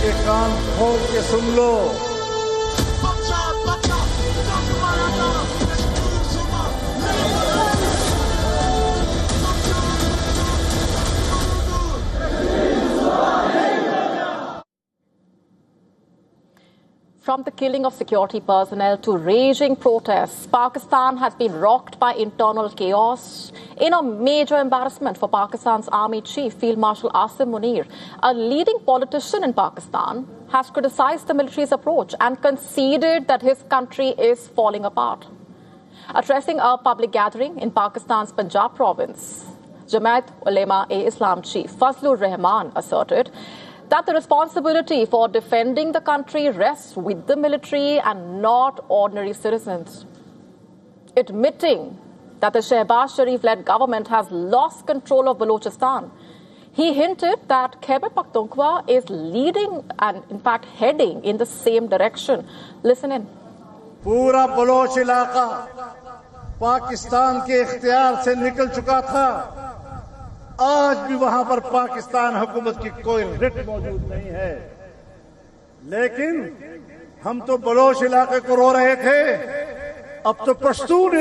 के कान खोल के सुन लो। From the killing of security personnel to raging protests, Pakistan has been rocked by internal chaos. In a major embarrassment for Pakistan's Army Chief, Field Marshal Asim Munir, a leading politician in Pakistan, has criticized the military's approach and conceded that his country is falling apart. Addressing a public gathering in Pakistan's Punjab province, Jamaat Ulema-e-Islam Chief Fazlur Rahman asserted that the responsibility for defending the country rests with the military and not ordinary citizens. Admitting that the Shehbaz Sharif-led government has lost control of Balochistan, he hinted that Khyber Pakhtunkhwa is leading and, in fact, heading in the same direction. Listen in. पूरा Bloch इलाका पाकिस्तान के इख्तियार से निकल चुका था। आज भी वहां पर पाकिस्तान हुकूमत की कोई रिट मौजूद नहीं है, लेकिन हम तो बलोच इलाके को रो रहे थे, अब तो पश्तून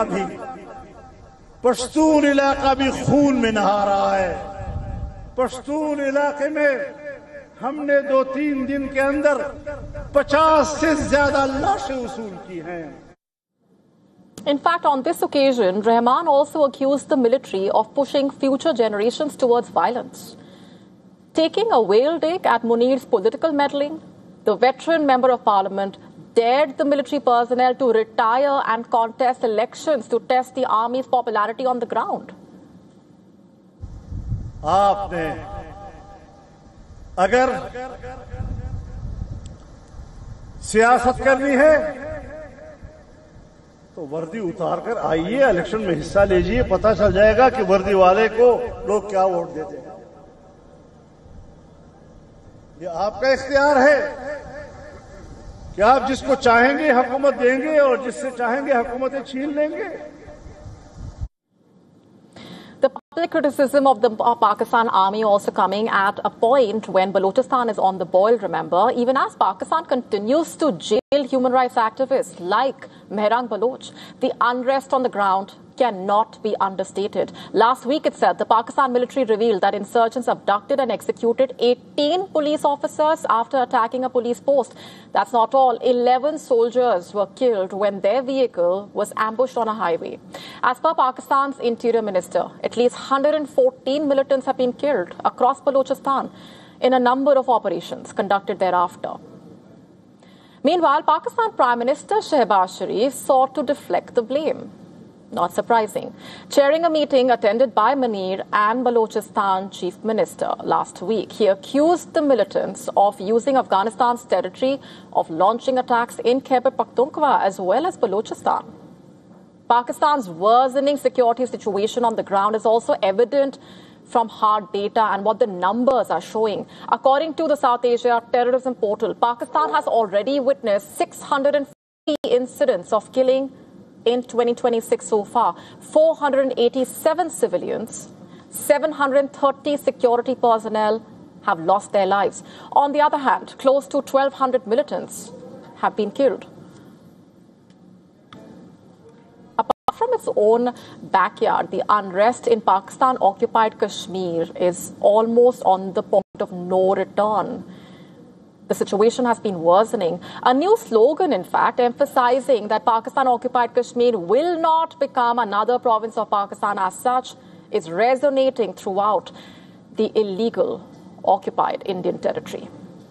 इलाका भी खून में नहा रहा है। पश्तून इलाके में हमने 2-3 दिन के अंदर 50 से ज्यादा लाशें वसूल की हैं। In fact, on this occasion, Rahman also accused the military of pushing future generations towards violence. Taking a whale dig at Munir's political meddling, the veteran member of parliament dared the military personnel to retire and contest elections to test the army's popularity on the ground. आपने अगर सियासत करनी है तो वर्दी उतार कर आइए, इलेक्शन में हिस्सा लीजिए, पता चल जाएगा कि वर्दी वाले को लोग क्या वोट देते हैं। ये आपका इख्तियार है कि आप जिसको चाहेंगे हुकूमत देंगे और जिससे चाहेंगे हुकूमतें छीन लेंगे। The public criticism of the Pakistan Army also coming at a point when Balochistan is on the boil, remember, even as Pakistan continues to jail human rights activists like Mehrang Baloch. The unrest on the ground cannot be understated. Last week itself, the Pakistan military revealed that insurgents abducted and executed 18 police officers after attacking a police post. That's not all. 11 soldiers were killed when their vehicle was ambushed on a highway. As per Pakistan's interior minister, at least 114 militants have been killed across Balochistan in a number of operations conducted thereafter. Meanwhile, Pakistan Prime Minister Shehbaz Sharif sought to deflect the blame. Not surprising. Chairing a meeting attended by Munir and Balochistan Chief Minister last week, he accused the militants of using Afghanistan's territory of launching attacks in Khyber Pakhtunkhwa as well as Balochistan. Pakistan's worsening security situation on the ground is also evident from hard data and what the numbers are showing. According to the South Asia Terrorism Portal, Pakistan has already witnessed 650 incidents of killing in 2026 so far. 487 civilians, 730 security personnel have lost their lives. On the other hand, close to 1,200 militants have been killed. Apart from its own backyard, the unrest in Pakistan-occupied Kashmir is almost on the point of no return. The situation has been worsening. A new slogan, in fact, emphasizing that Pakistan-occupied Kashmir will not become another province of Pakistan as such, is resonating throughout the illegal occupied Indian territory.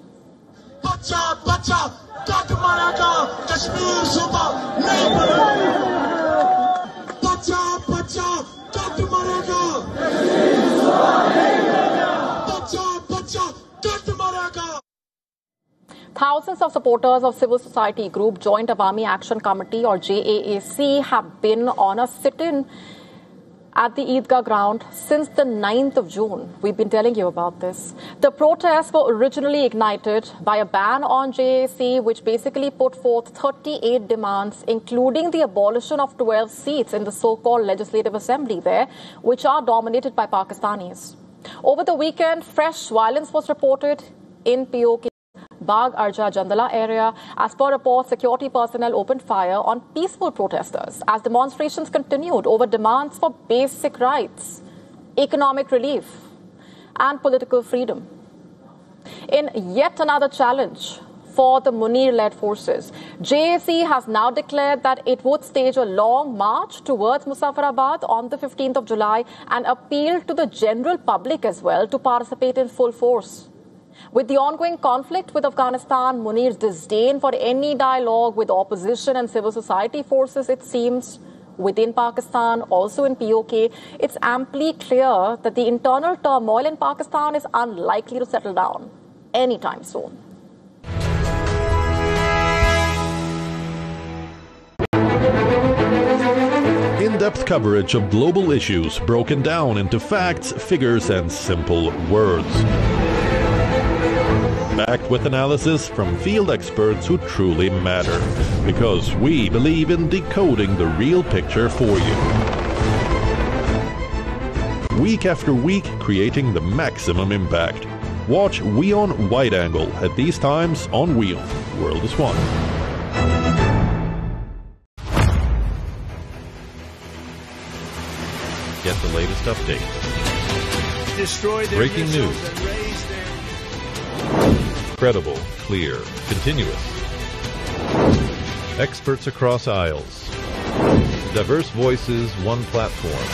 Thousands of supporters of civil society group Joint Awami Action Committee or JAAC have been on a sit-in at the Eidgah ground since the 9th of June. We've been telling you about this. The protests were originally ignited by a ban on JAAC, which basically put forth 38 demands, including the abolition of 12 seats in the so-called Legislative Assembly there, which are dominated by Pakistanis. Over the weekend, fresh violence was reported in POK. Bagh Arja Jandala area. As per reports, security personnel opened fire on peaceful protesters as demonstrations continued over demands for basic rights, economic relief, and political freedom. In yet another challenge for the Munir-led forces, JAC has now declared that it would stage a long march towards Muzaffarabad on the 15th of July and appeal to the general public as well to participate in full force. With the ongoing conflict with Afghanistan, Munir's disdain for any dialogue with opposition and civil society forces, it seems, within Pakistan, also in POK, it's amply clear that the internal turmoil in Pakistan is unlikely to settle down anytime soon. In-depth coverage of global issues broken down into facts, figures, and simple words. Backed with analysis from field experts who truly matter, because we believe in decoding the real picture for you. Week after week, creating the maximum impact. Watch WION Wide Angle at these times on WION. World is One. Get the latest updates. Breaking news. Credible, clear, continuous. Experts across aisles. Diverse voices, one platform.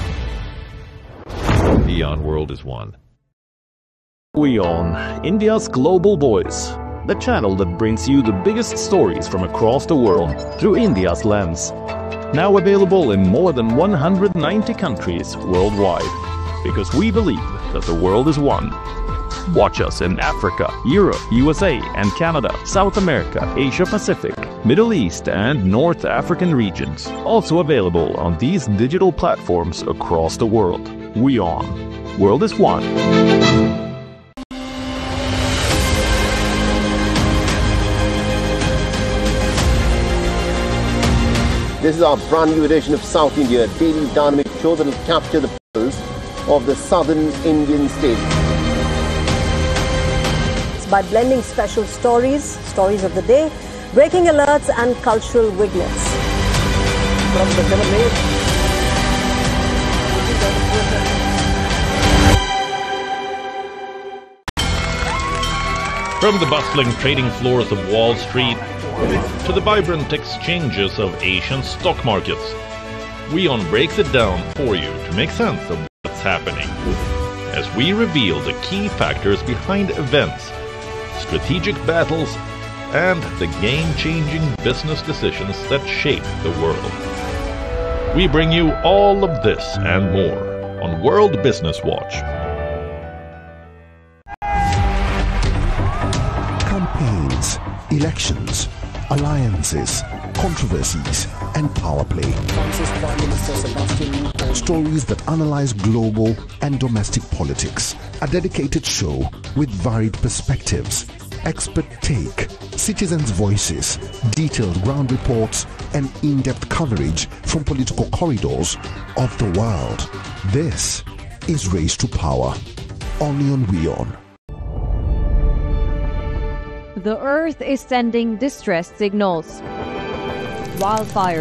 WION World is One. WION, India's global voice. The channel that brings you the biggest stories from across the world through India's lens. Now available in more than 190 countries worldwide. Because we believe that the world is one. Watch us in Africa, Europe, USA and Canada, South America, Asia Pacific, Middle East and North African regions. Also available on these digital platforms across the world. WION. World is One. This is our brand new edition of South India, a daily dynamic show that will capture the pulse of the southern Indian states. By blending special stories of the day, breaking alerts and cultural vignettes. From the bustling trading floors of Wall Street to the vibrant exchanges of Asian stock markets, WION breaks it down for you to make sense of what's happening, as we reveal the key factors behind events, strategic battles, and the game-changing business decisions that shape the world. We bring you all of this and more on World Business Watch. Campaigns, elections, alliances, controversies, and power play. Stories that analyze global and domestic politics. A dedicated show with varied perspectives, expert take, citizens' voices, detailed ground reports, and in-depth coverage from political corridors of the world. This is Race to Power, only on WION. The Earth is sending distress signals. Wildfire.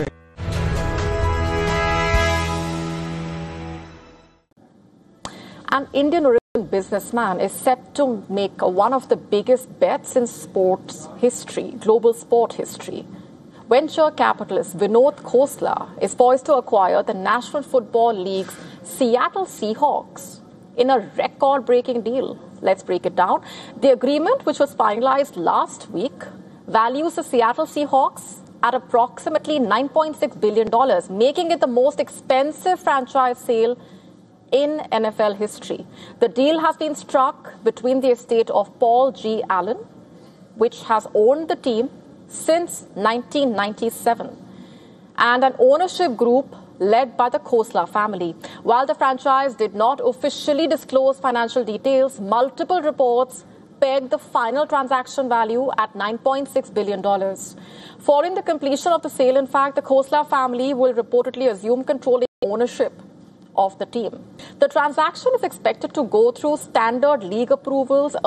An Indian origin businessman is set to make one of the biggest bets in sports history, global sport history. Venture capitalist Vinod Khosla is poised to acquire the National Football League's Seattle Seahawks in a record-breaking deal. Let's break it down. The agreement, which was finalized last week, values the Seattle Seahawks at approximately $9.6 billion, making it the most expensive franchise sale in NFL history. The deal has been struck between the estate of Paul G. Allen, which has owned the team since 1997, and an ownership group led by the Khosla family. While the franchise did not officially disclose financial details, multiple reports pegged the final transaction value at $9.6 billion. Following the completion of the sale, in fact, the Khosla family will reportedly assume controlling ownership of the team. The transaction is expected to go through standard league approvals